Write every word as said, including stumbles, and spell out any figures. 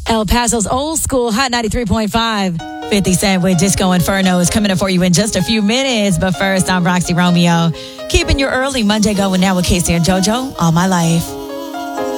El Paso's old school Hot ninety-three point five. fifty Cent with Disco Inferno is coming up for you in just a few minutes. But first, I'm Roxy Romeo. Keeping your early Monday going now with Casey and JoJo all my life.